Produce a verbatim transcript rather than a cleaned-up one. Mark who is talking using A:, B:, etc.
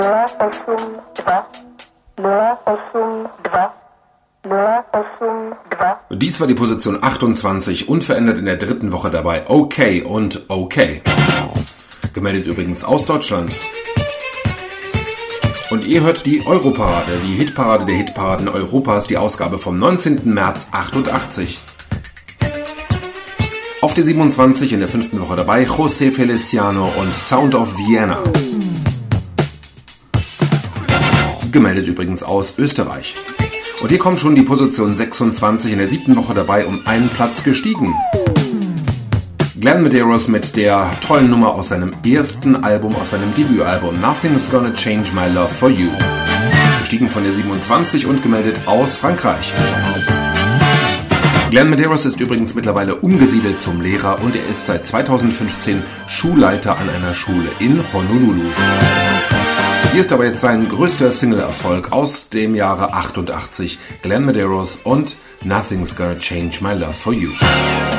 A: nol osm dva nol osm dva nol osm dva.
B: Dies war die Position achtundzwanzig, unverändert in der dritten Woche dabei Okay und Okay. Gemeldet übrigens aus Deutschland. Und ihr hört die Europarade, die Hitparade der Hitparaden Europas, die Ausgabe vom neunzehnten März achtundachtzig. Auf der siebenundzwanzig in der fünften Woche dabei José Feliciano und Sound of Vienna. Gemeldet übrigens aus Österreich. Und hier kommt schon die Position sechsundzwanzig in der siebten Woche dabei, um einen Platz gestiegen. Glenn Medeiros mit der tollen Nummer aus seinem ersten Album, aus seinem Debütalbum Nothing's Gonna Change My Love For You. Gestiegen von der siebenundzwanzig und gemeldet aus Frankreich. Glenn Medeiros ist übrigens mittlerweile umgesiedelt zum Lehrer und er ist seit zweitausendfünfzehn Schulleiter an einer Schule in Honolulu. Hier ist aber jetzt sein größter Single-Erfolg aus dem Jahre achtundachtzig, Glenn Medeiros und Nothing's Gonna Change My Love For You.